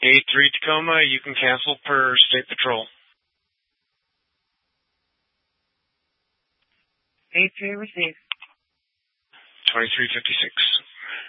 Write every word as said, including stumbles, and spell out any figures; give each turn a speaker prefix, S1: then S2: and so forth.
S1: A three Tacoma, you can cancel per State Patrol.
S2: A three received.
S1: twenty-three fifty-six.